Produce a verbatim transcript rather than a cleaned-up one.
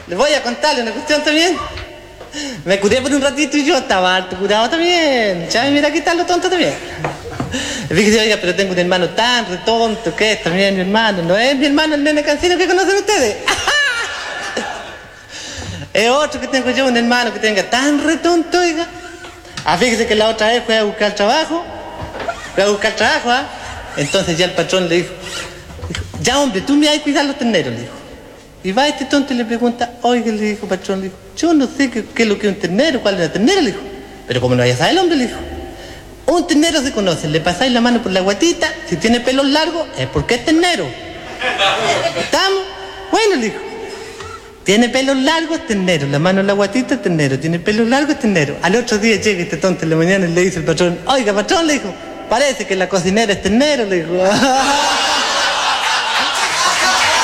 Les voy a contarle una cuestión también. Me curé por un ratito y yo estaba harto curado también. Ya, mira qué tal lo tonto también. Fíjese, oiga, pero tengo un hermano tan retonto que es también mi hermano. No es mi hermano el nene cancino que conocen ustedes. Es otro que tengo yo, un hermano que tenga tan retonto, oiga. Ah, fíjese que la otra vez fue a buscar trabajo. Fue a buscar trabajo, ¿ah? Entonces ya el patrón le dijo, dijo, ya hombre, tú me vas a cuidar los terneros, le dijo. Y va este tonto y le pregunta, oiga, le dijo, patrón, le dijo, yo no sé qué, qué es lo que es un ternero, cuál es una ternera, le dijo. Pero como no vaya a saber el hombre, le dijo. Un ternero se conoce, le pasáis la mano por la guatita, si tiene pelos largos es porque es ternero. ¿Estamos? Bueno, le dijo. Tiene pelos largos, ternero. La mano en la guatita, ternero. Tiene pelos largos, ternero. Al otro día llega este tonto en la mañana y le dice el patrón, oiga, patrón, le dijo, parece que la cocinera es ternero, le dijo.